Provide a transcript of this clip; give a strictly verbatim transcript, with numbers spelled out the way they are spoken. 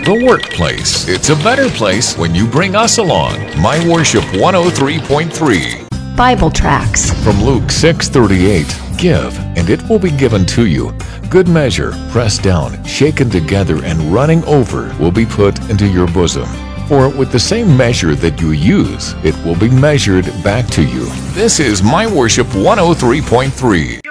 the workplace. It's a better place when you bring us along. My Worship one oh three point three. Bible tracts. From Luke six thirty-eight, give, and it will be given to you. Good measure, pressed down, shaken together, and running over will be put into your bosom. For with the same measure that you use, it will be measured back to you. This is My Worship one oh three point three.